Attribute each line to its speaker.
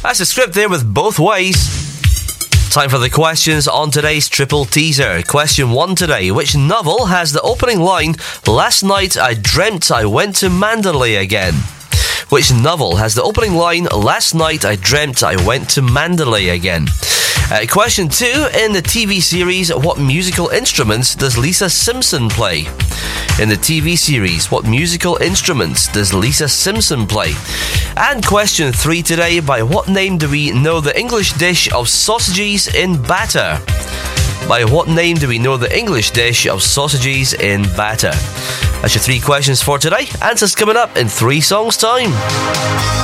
Speaker 1: That's the script there with Both Ways. Time for the questions on today's Triple Teaser. Question 1 today. Which novel has the opening line, "Last night I dreamt I went to Mandalay again"? Which novel has the opening line, "Last night I dreamt I went to Mandalay again"? Question 2. In the TV series, what musical instruments does Lisa Simpson play? In the TV series, what musical instruments does Lisa Simpson play? And question 3 today. By what name do we know the English dish of sausages in batter? By what name do we know the English dish of sausages in batter? That's your 3 questions for today. Answers coming up in 3 songs' time.